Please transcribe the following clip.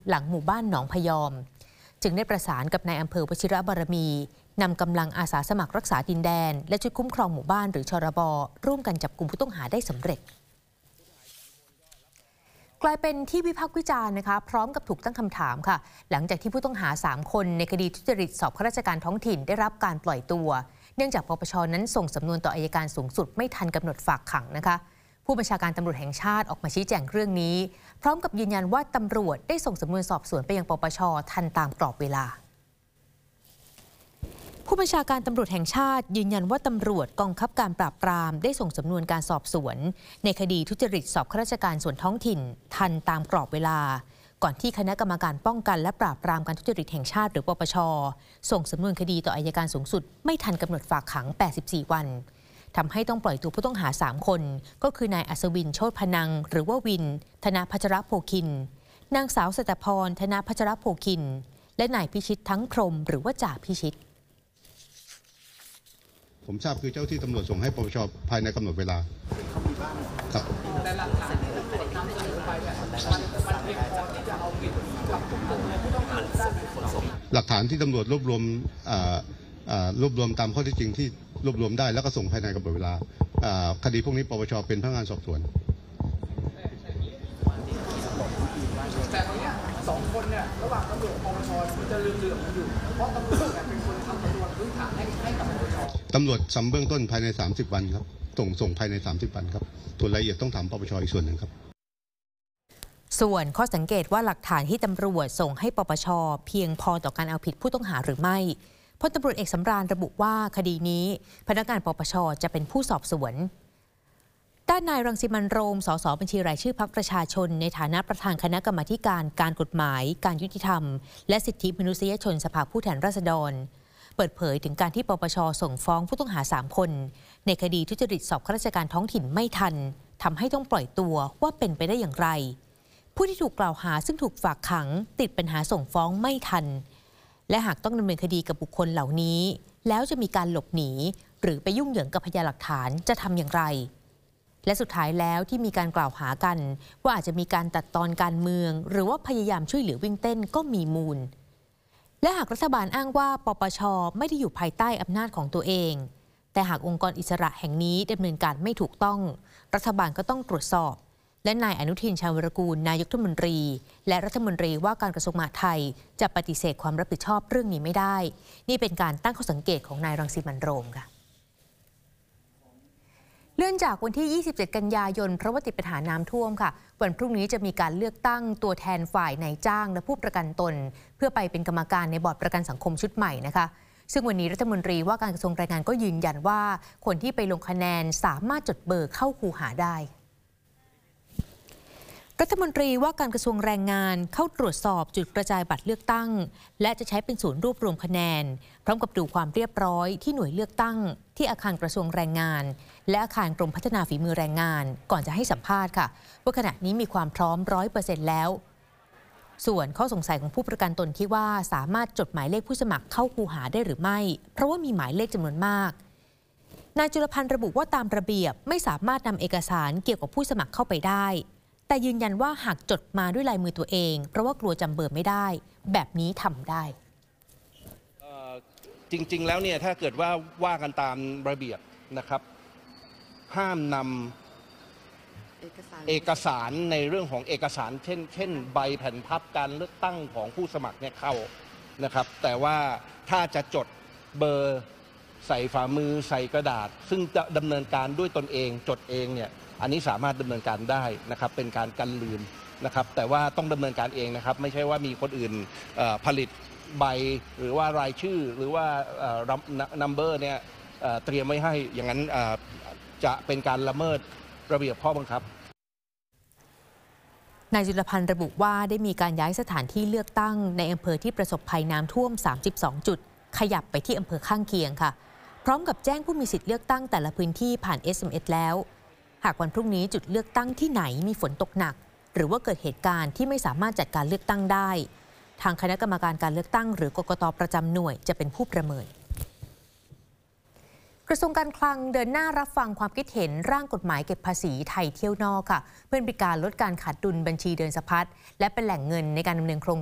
หลังหมู่บ้านหนองพยอมจึงได้ประสานกับนายอำเภอวชิรบารมีนำกำลังอาสาสมัครรักษาดินแดนและชุดคุ้มครองหมู่บ้านหรือชรบร่วมกันจับกุมผู้ต้องหาได้สำเร็จกลายเป็นที่วิพากษ์วิจารณ์นะคะพร้อมกับถูกตั้งคำถามค่ะหลังจากที่ผู้ต้องหา3คนในคดีทุจริตสอบข้าราชการท้องถิ่นได้รับการปล่อยตัวเนื่องจากปปช.นั้นส่งสำนวนต่ออัยการสูงสุดไม่ทันกำหนดฝากขังนะคะผู้บัญชาการตำรวจแห่งชาติออกมาชี้แจงเรื่องนี้พร้อมกับยืนยันว่าตำรวจได้ส่งสำนวนสอบสวนไปยังปปช.ทันตามกรอบเวลาผู้บัญชาการตำรวจแห่งชาติยืนยันว่าตำรวจกองบังคับการปราบปรามได้ส่งสำนวนการสอบสวนในคดีทุจริตสอบข้าราชการส่วนท้องถิ่นทันตามกรอบเวลาก่อนที่คณะกรรมการป้องกันและปราบปรามการทุจริตแห่งชาติหรือปปช.ส่งสำนวนคดีต่ออัยการสูงสุดไม่ทันกำหนดฝากขัง84วันทำให้ต้องปล่อยตัวผู้ต้องหา3คนก็คือนายอัศวินโชติพนังหรือว่าวินธนพัชรโภคินนางสาวสัตพรธนพัชรโภคินและนายพิชิตทั้งพรหมหรือว่าจ่าพิชิตผมทราบคือเจ้าที่ตำรวจส่งให้ปปช.ภายในกำหนดเวลาครับหลักฐานที่ตำรวจรวบรวมตามข้อเท็จจริงที่รวบรวมได้แล้วก็ส่งภายในกำหนดเวลาคดีพวกนี้ปปช.เป็นพนักงานสอบสวนแต่ตอนนี้2คนเนี่ยระหว่างตำรวจปปช.มันจะลืมๆอยู่เพราะตำรวจเป็นคนทำสำนวนพื้นฐานให้กับปปช. ตำรวจสำเบื้องต้นภายใน30วันครับส่งภายใน30วันครับส่วนรายละเอียดต้องถามปปช.อีกส่วนหนึ่งครับส่วนข้อสังเกตว่าหลักฐานที่ตำรวจส่งให้ปปช.เพียงพอต่อการเอาผิดผู้ต้องหาหรือไม่พลตำรวจเอกสำราญระบุว่าคดีนี้พนักงานปปช.จะเป็นผู้สอบสวนด้านนายรังสิมันต์โรมสสบัญชีรายชื่อพรรคประชาชนในฐานะประธานคณะกรรมาธิการการกฎหมายการยุติธรรมและสิทธิมนุษยชนสภาผู้แทนราษฎรเปิดเผยถึงการที่ปปช.ส่งฟ้องผู้ต้องหา3คนในคดีทุจริตสอบข้าราชการท้องถิ่นไม่ทันทำให้ต้องปล่อยตัวว่าเป็นไปได้อย่างไรผู้ที่ถูกกล่าวหาซึ่งถูกฝากขังติดปัญหาส่งฟ้องไม่ทันและหากต้องดำเนินคดีกับบุคคลเหล่านี้แล้วจะมีการหลบหนีหรือไปยุ่งเหยิงกับพยานหลักฐานจะทำอย่างไรและสุดท้ายแล้วที่มีการกล่าวหากันว่าอาจจะมีการตัดตอนการเมืองหรือว่าพยายามช่วยเหลือวิ่งเต้นก็มีมูลและหากรัฐบาลอ้างว่าปปช.ไม่ได้อยู่ภายใต้อำนาจของตัวเองแต่หากองค์กรอิสระแห่งนี้ดำเนินการไม่ถูกต้องรัฐบาลก็ต้องตรวจสอบและนายอนุทินชาญวิรากูลนายกรัฐมนตรีและรัฐมนตรีว่าการกระทรวงมหาดไทยจะปฏิเสธความรับผิดชอบเรื่องนี้ไม่ได้นี่เป็นการตั้งข้อสังเกตของนายรังสิมันต์โรมค่ะเลื่อนจากวันที่ 27 กันยายนเพราะว่าติดปัญหาน้ำท่วมค่ะวันพรุ่งนี้จะมีการเลือกตั้งตัวแทนฝ่ายนายจ้างและผู้ประกันตนเพื่อไปเป็นกรรมการในบอร์ดประกันสังคมชุดใหม่นะคะซึ่งวันนี้รัฐมนตรีว่าการกระทรวงแรงงานก็ยืนยันว่าคนที่ไปลงคะแนนสามารถจดเบอร์เข้าคูหาได้รัฐมนตรีว่าการกระทรวงแรงงานเข้าตรวจสอบจุดกระจายบัตรเลือกตั้งและจะใช้เป็นศูนย์รวบรวมคะแนนพร้อมกับดูความเรียบร้อยที่หน่วยเลือกตั้งที่อาคารกระทรวงแรงงานและอาคารกรมพัฒนาฝีมือแรงงานก่อนจะให้สัมภาษณ์ค่ะว่าขณะนี้มีความพร้อม 100% แล้วส่วนข้อสงสัยของผู้ประกันตนที่ว่าสามารถจดหมายเลขผู้สมัครเข้าคูหาได้หรือไม่เพราะว่ามีหมายเลขจำนวนมากนายจุลพันธ์ระบุว่าตามระเบียบไม่สามารถนำเอกสารเกี่ยวกับผู้สมัครเข้าไปได้แต่ยืนยันว่าหากจดมาด้วยลายมือตัวเองเพราะว่ากลัวจำเบอร์ไม่ได้แบบนี้ทำได้จริงๆแล้วเนี่ยถ้าเกิดว่ากันตามระเบียบนะครับห้ามนำเอกสารในเรื่องของเอกสารเช่นใบแผ่นพับการเลือกตั้งของผู้สมัครเนี่ยเข้านะครับแต่ว่าถ้าจะจดเบอร์ใส่ฝ่ามือใส่กระดาษซึ่งจะดำเนินการด้วยตนเองจดเองเนี่ยอันนี้สามารถดำเนินการได้นะครับเป็นการกันลืมนะครับแต่ว่าต้องดำเนินการเองนะครับไม่ใช่ว่ามีคนอื่นผลิตใบหรือว่ารายชื่อหรือว่านัมเบอร์เนี่ยเตรียมไว้ให้อย่างนั้นจะเป็นการละเมิดระเบียบข้อบังคับนายจุลพันธ์ระบุว่าได้มีการย้ายสถานที่เลือกตั้งในอำเภอที่ประสบภัยน้ำท่วม32จุดขยับไปที่อำเภอข้างเคียงค่ะพร้อมกับแจ้งผู้มีสิทธิ์เลือกตั้งแต่ละพื้นที่ผ่าน SMS แล้วหากวันพรุ่งนี้จุดเลือกตั้งที่ไหนมีฝนตกหนักหรือว่าเกิดเหตุการณ์ที่ไม่สามารถจัดการเลือกตั้งได้ทางคณะกรรมการการเลือกตั้งหรือกกต.ประจำหน่วยจะเป็นผู้ประเมินกกระทรวงการคลังเดินหน้ารับฟังความคิดเห็นร่างกฎหมายเก็บภาษีไทยเที่ยวนอกค่ะเพื่อเป็นการลดการขาดดุลบัญชีเดินสะพัดและเป็นแหล่งเงินในการดำเนินโครง